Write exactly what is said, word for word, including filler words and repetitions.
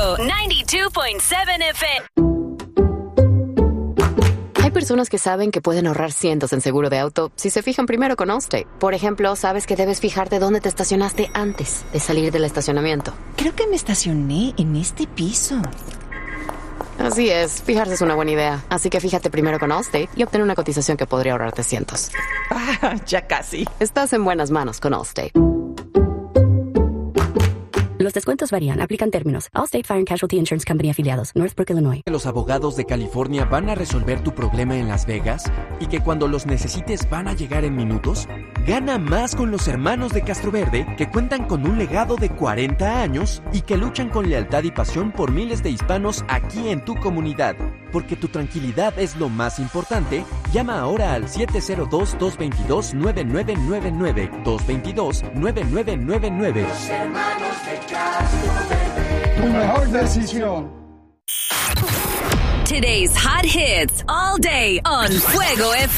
noventa y dos punto siete F M. Hay personas que saben que pueden ahorrar cientos en seguro de auto si se fijan primero con Allstate. Por ejemplo, sabes que debes fijarte dónde te estacionaste antes de salir del estacionamiento. Creo que me estacioné en este piso. Así es, fijarse es una buena idea. Así que fíjate primero con Allstate y obtén una cotización que podría ahorrarte cientos. Ah, ya casi. Estás en buenas manos con Allstate. Los descuentos varían. Aplican términos. Allstate Fire and Casualty Insurance Company afiliados. Northbrook, Illinois. Los abogados de California van a resolver tu problema en Las Vegas y que cuando los necesites van a llegar en minutos. Gana más con los hermanos de Castroverde, que cuentan con un legado de cuarenta años y que luchan con lealtad y pasión por miles de hispanos aquí en tu comunidad. Porque tu tranquilidad es lo más importante. Llama ahora al siete cero dos, dos dos dos, nueve nueve nueve nueve. dos dos dos, nueve nueve nueve nueve. Los hermanos de Castroverde. Tu mejor decisión. Today's hot hits all day on Fuego F M.